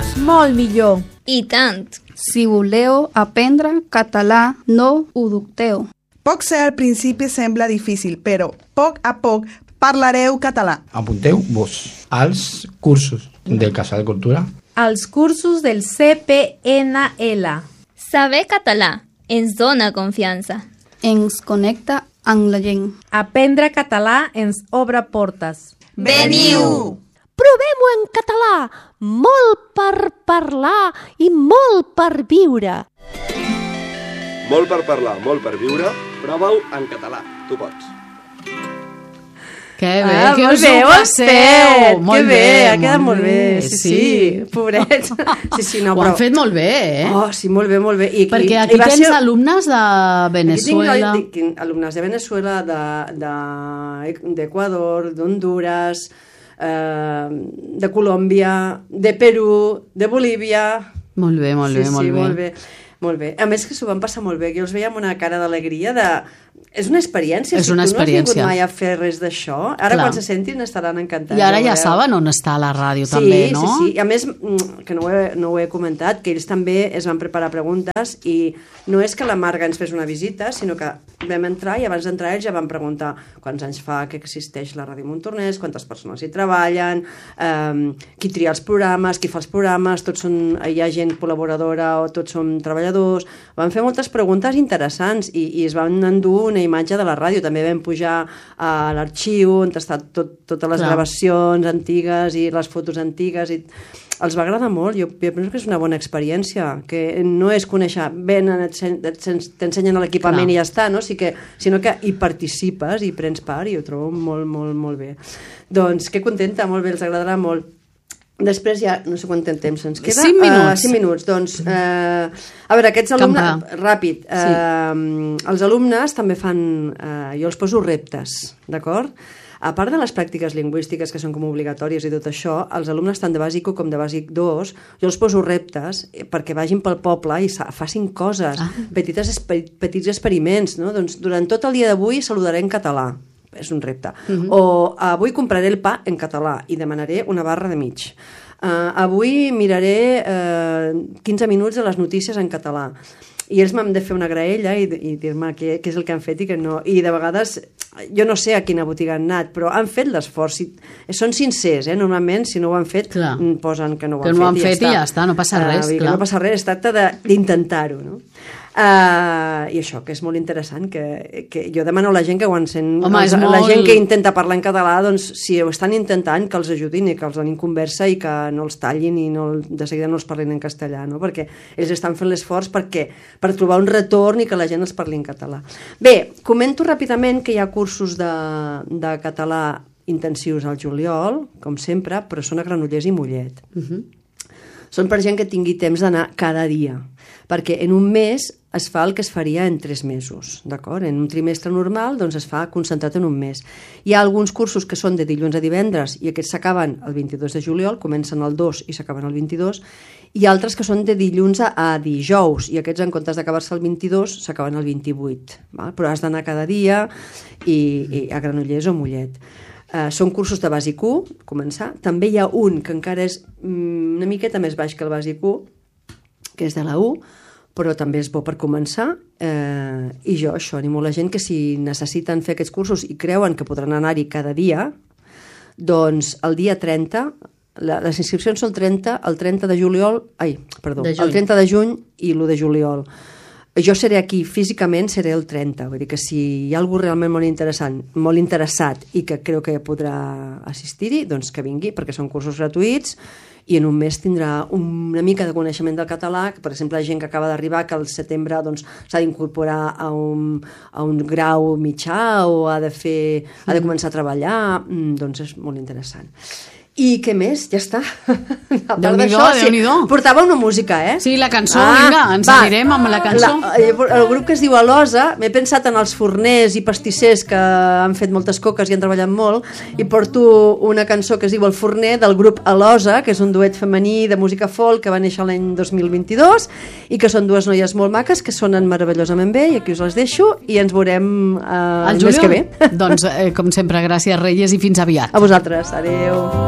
molt millor. I tant. Si voleu aprendre català, no ho dubteu. Potser al principi sembla difícil, però poc a poc parlareu català. Apunteu-vos als cursos del Casal de Cultura. Els cursos del CPNL. Saber català ens dona confiança. Ens connecta amb la gent. Aprendre català ens obre portes. Veniu! Provem-ho en català, molt per parlar i molt per viure. Molt per parlar, molt per viure, prova-ho en català, tu pots. Que bé, que molt us bé, ho passeu. Molt bé, ha quedat molt bé. Sí, pobrets. Sí, no, ho han fet molt bé, eh? Oh, sí, molt bé, molt bé. Perquè aquí tens alumnes de Venezuela. Aquí tinc alumnes de Venezuela, d'Equador, d'Honduras, de Colòmbia, de Perú, de Bolívia. Molt bé, molt bé, molt bé. Molt bé. Molt bé. A més que s'ho van passar molt bé, que jo els veia amb una cara d'alegria de... És una experiència. És una experiència. Si tu no has vingut mai a fer res d'això, ara quan se sentin estaran encantats. I ara ja saben on està la ràdio també, no? Sí. I a més, que no ho he comentat, que ells també es van preparar preguntes i no és que la Marga ens fes una visita, sinó que vam entrar i abans d'entrar ells ja van preguntar quants anys fa que existeix la Ràdio Montornès, quantes persones hi treballen, qui tria els programes, qui fa els programes, hi ha gent col·laboradora o tots som treballadors. Van fer moltes preguntes interessants i es van endur una imatge de la ràdio. També vam pujar a l'arxiu on estan totes les gravacions antigues i les fotos antigues i els va agradar molt. Jo penso que és una bona experiència, que no és conèixer, t'ensenyen l'equipament i ja està, no? Sinó que hi participes i prens part i ho trobo molt, molt, molt bé. Doncs que contenta, molt bé, els agradarà molt. Després ja, no sé quant temps ens queda. 5 minuts. 5 minuts, doncs, a veure, aquests alumnes, ràpid, els alumnes també fan, jo els poso reptes, d'acord? A part de les pràctiques lingüístiques que són com obligatòries i tot això, els alumnes tant de bàsic 1 com de bàsic 2, jo els poso reptes perquè vagin pel poble i facin coses, petits experiments, no? Doncs durant tot el dia d'avui saludaré en català. És un repte. O avui compraré el pa en català i demanaré una barra de mig. Avui miraré 15 minuts de les notícies en català. I ells m'han de fer una graella i dir-me què és el que han fet i què no. I de vegades, jo no sé a quina botiga han anat, però han fet l'esforç. Són sincers, normalment, si no ho han fet, posen que no ho han fet. Que no ho han fet i ja està, no passa res. No passa res, es tracta d'intentar-ho, no? I això, que és molt interessant, que jo demano a la gent que ho encén, la gent que intenta parlar en català, doncs si ho estan intentant, que els ajudin i que els donin conversa i que no els tallin i de seguida no els parlin en castellà, no? Perquè ells estan fent l'esforç per trobar un retorn i que la gent els parli en català. Bé, comento ràpidament que hi ha cursos de català intensius al juliol, com sempre, però són a Granollers i Mollet. Són per gent que tingui temps d'anar cada dia, perquè en un mes es fa el que es faria en 3 mesos, d'acord? En un trimestre normal doncs es fa concentrat en un mes. Hi ha alguns cursos que són de dilluns a divendres i aquests s'acaben el 22 de juliol, comencen el 2 i s'acaben el 22, i altres que són de dilluns a dijous i aquests en comptes d'acabar-se el 22 s'acaben el 28, val? Però has d'anar cada dia i a Granollers o Mollet. Són cursos de bàsic 1, començar. També hi ha un que encara és una miqueta més baix que el bàsic 1, que és de la 1, però també és bo per començar. I jo això animo la gent que si necessiten fer aquests cursos i creuen que podran anar-hi cada dia, doncs el dia 30, les inscripcions són el 30 de juliol, el 30 de juny i l'1 de juliol. Jo seré aquí físicament, seré el 30, vull dir que si hi ha algú realment molt interessat i que creu que podrà assistir-hi, doncs que vingui, perquè són cursos gratuïts i en un mes tindrà una mica de coneixement del català, que per exemple la gent que acaba d'arribar que al setembre s'ha d'incorporar a un grau mitjà o ha de començar a treballar, doncs és molt interessant. I què més? Ja està. Déu-n'hi-do. Portava una música, Sí, la cançó, vinga, ens anirem amb la cançó. El grup que es diu Alosa, m'he pensat en els forners i pastissers que han fet moltes coques i han treballat molt, i porto una cançó que es diu El forner, del grup Alosa, que és un duet femení de música folk que va néixer l'any 2022 i que són dues noies molt maques que sonen meravellosament bé, i aquí us les deixo i ens veurem el mes que ve. Doncs, com sempre, gràcies, Reyes, i fins aviat. A vosaltres, adeu.